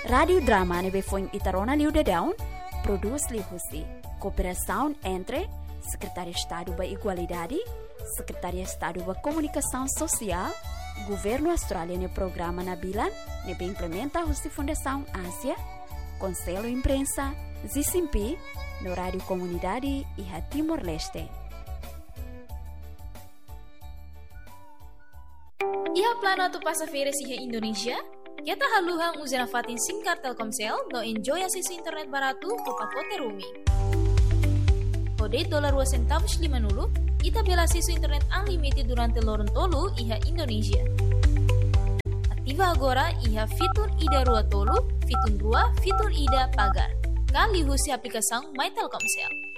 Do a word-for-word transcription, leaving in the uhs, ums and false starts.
Radio drama nebe foi Itarona liu de Down, produz liu husi. Cooperação entre Secretaria de Estado da Igualdade, Secretaria de Estado da Comunicação Social, Governo Australiano Programa Nabilan, nebe implementa a Fundação Ásia, Conselho Imprensa, Zisimpi, no Rádio Comunidade e a Timor-Leste. Iha plano tu passageira siha Indonesia? Kita haluhang uzena fatin singkat Telkomsel no enjoy akses internet baratu ke pakote rumi. Kode dolar dua centavos lima nulu, ita bela akses internet unlimited durante lorong tolu iha Indonesia. Aktiva agora iha fitur ida rua tolu, fitur rua, fitur ida pagar. Kali husi aplikação My Telkomsel.